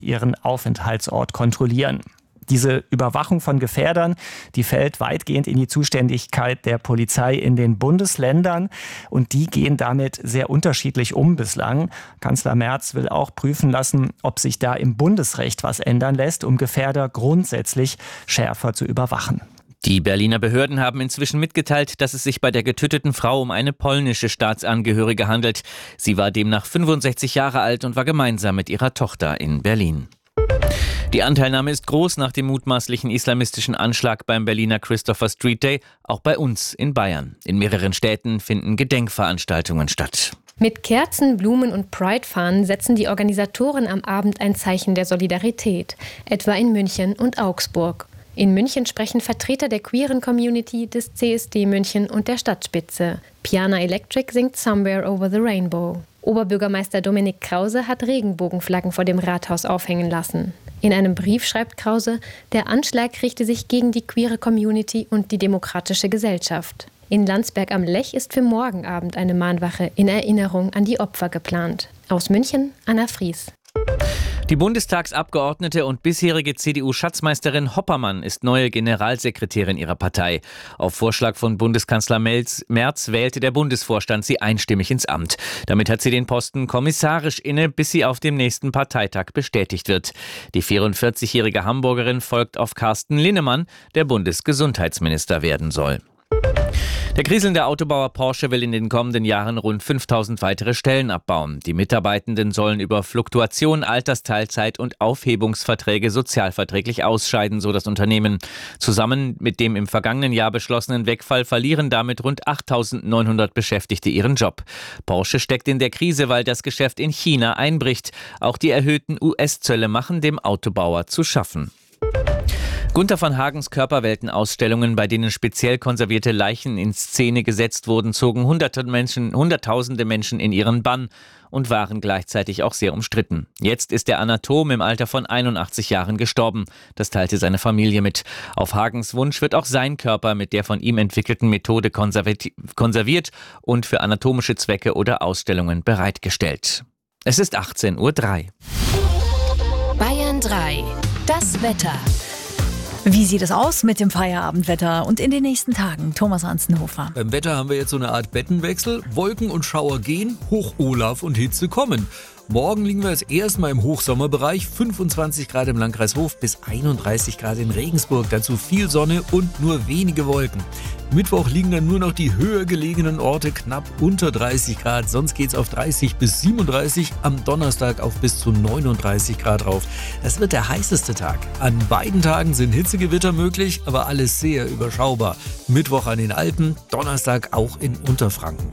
ihren Aufenthaltsort kontrollieren. Diese Überwachung von Gefährdern, die fällt weitgehend in die Zuständigkeit der Polizei in den Bundesländern und die gehen damit sehr unterschiedlich um bislang. Kanzler Merz will auch prüfen lassen, ob sich da im Bundesrecht was ändern lässt, um Gefährder grundsätzlich schärfer zu überwachen. Die Berliner Behörden haben inzwischen mitgeteilt, dass es sich bei der getöteten Frau um eine polnische Staatsangehörige handelt. Sie war demnach 65 Jahre alt und war gemeinsam mit ihrer Tochter in Berlin. Die Anteilnahme ist groß nach dem mutmaßlichen islamistischen Anschlag beim Berliner Christopher Street Day, auch bei uns in Bayern. In mehreren Städten finden Gedenkveranstaltungen statt. Mit Kerzen, Blumen und Pride-Fahnen setzen die Organisatoren am Abend ein Zeichen der Solidarität, etwa in München und Augsburg. In München sprechen Vertreter der queeren Community, des CSD München und der Stadtspitze. Piana Electric singt Somewhere Over the Rainbow. Oberbürgermeister Dominik Krause hat Regenbogenflaggen vor dem Rathaus aufhängen lassen. In einem Brief schreibt Krause, der Anschlag richte sich gegen die queere Community und die demokratische Gesellschaft. In Landsberg am Lech ist für morgen Abend eine Mahnwache in Erinnerung an die Opfer geplant. Aus München, Anna Fries. Die Bundestagsabgeordnete und bisherige CDU-Schatzmeisterin Hoppermann ist neue Generalsekretärin ihrer Partei. Auf Vorschlag von Bundeskanzler Merz wählte der Bundesvorstand sie einstimmig ins Amt. Damit hat sie den Posten kommissarisch inne, bis sie auf dem nächsten Parteitag bestätigt wird. Die 44-jährige Hamburgerin folgt auf Carsten Linnemann, der Bundesgesundheitsminister werden soll. Der kriselnde Autobauer Porsche will in den kommenden Jahren rund 5000 weitere Stellen abbauen. Die Mitarbeitenden sollen über Fluktuation, Altersteilzeit und Aufhebungsverträge sozialverträglich ausscheiden, so das Unternehmen. Zusammen mit dem im vergangenen Jahr beschlossenen Wegfall verlieren damit rund 8.900 Beschäftigte ihren Job. Porsche steckt in der Krise, weil das Geschäft in China einbricht. Auch die erhöhten US-Zölle machen dem Autobauer zu schaffen. Gunther van Hagens Körperwelten-Ausstellungen, bei denen speziell konservierte Leichen in Szene gesetzt wurden, zogen Hunderttausende Menschen in ihren Bann und waren gleichzeitig auch sehr umstritten. Jetzt ist der Anatom im Alter von 81 Jahren gestorben. Das teilte seine Familie mit. Auf Hagens Wunsch wird auch sein Körper mit der von ihm entwickelten Methode konserviert und für anatomische Zwecke oder Ausstellungen bereitgestellt. Es ist 18:03 Uhr. Bayern 3. Das Wetter. Wie sieht es aus mit dem Feierabendwetter und in den nächsten Tagen? Thomas Anzenhofer. Beim Wetter haben wir jetzt so eine Art Bettenwechsel. Wolken und Schauer gehen, Hoch Olaf und Hitze kommen. Morgen liegen wir jetzt erstmal im Hochsommerbereich, 25 Grad im Landkreis Hof bis 31 Grad in Regensburg. Dazu viel Sonne und nur wenige Wolken. Mittwoch liegen dann nur noch die höher gelegenen Orte knapp unter 30 Grad. Sonst geht's auf 30 bis 37, am Donnerstag auf bis zu 39 Grad rauf. Das wird der heißeste Tag. An beiden Tagen sind Hitzegewitter möglich, aber alles sehr überschaubar. Mittwoch an den Alpen, Donnerstag auch in Unterfranken.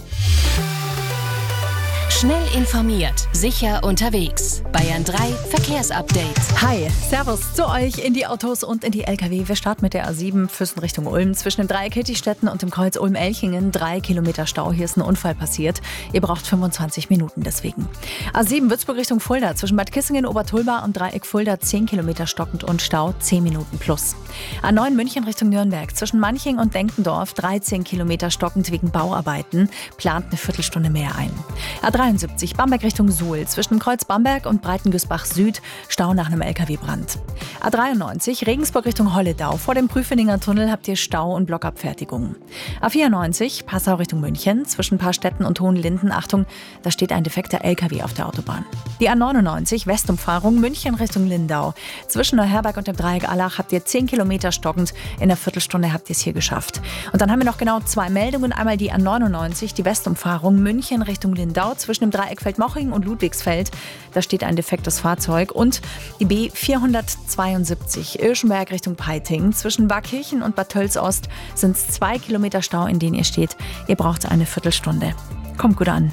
Schnell informiert, sicher unterwegs. Bayern 3 Verkehrsupdate. Hi, Servus zu euch in die Autos und in die LKW. Wir starten mit der A7 Füssen Richtung Ulm. Zwischen dem Dreieck Hittistetten und dem Kreuz Ulm-Elchingen 3 Kilometer Stau. Hier ist ein Unfall passiert. Ihr braucht 25 Minuten deswegen. A7 Würzburg Richtung Fulda. Zwischen Bad Kissingen, Obertulba und Dreieck Fulda 10 Kilometer stockend und Stau 10 Minuten plus. A9 München Richtung Nürnberg. Zwischen Manching und Denkendorf 13 Kilometer stockend wegen Bauarbeiten. Plant eine Viertelstunde mehr ein. A73 Bamberg Richtung Suhl. Zwischen dem Kreuz Bamberg und Breitengüßbach Süd Stau nach einem LKW-Brand. A93 Regensburg Richtung Holledau. Vor dem Prüfeninger Tunnel habt ihr Stau und Blockabfertigung. A94 Passau Richtung München. Zwischen Paarstetten und Hohenlinden, Achtung, da steht ein defekter LKW auf der Autobahn. Die A99 Westumfahrung München Richtung Lindau. Zwischen Neuherberg und dem Dreieck Allach habt ihr 10 Kilometer stockend. In einer Viertelstunde habt ihr es hier geschafft. Und dann haben wir noch genau 2 Meldungen. Einmal die A99, die Westumfahrung München Richtung Lindau. Zwischen dem Dreieck Feldmoching und Ludwigsfeld. Da steht ein defektes Fahrzeug. Und die B472 Irschenberg Richtung Peiting. Zwischen Barkirchen und Bad Tölz-Ost sind es 2 Kilometer Stau, in denen ihr steht. Ihr braucht eine Viertelstunde. Kommt gut an.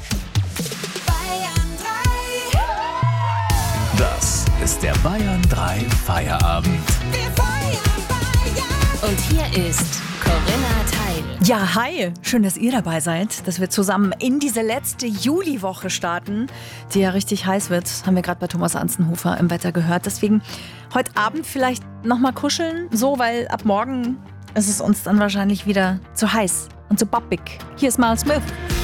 Das ist der Bayern 3 Feierabend. Und hier ist Corinna Teil. Ja, hi. Schön, dass ihr dabei seid, dass wir zusammen in diese letzte Juliwoche starten, die ja richtig heiß wird. Haben wir gerade bei Thomas Anzenhofer im Wetter gehört. Deswegen heute Abend vielleicht nochmal kuscheln, so, weil ab morgen ist es uns dann wahrscheinlich wieder zu heiß und zu boppig. Hier ist Miles Smith.